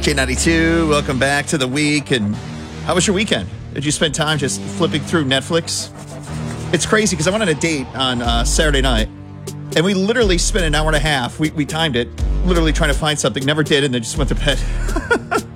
K92, welcome back to the week. And how was your weekend? Did you spend time just flipping through Netflix? It's crazy because I went on a date on Saturday night, and we literally spent an hour and a half. We timed it, literally trying to find something. Never did, and then just went to bed.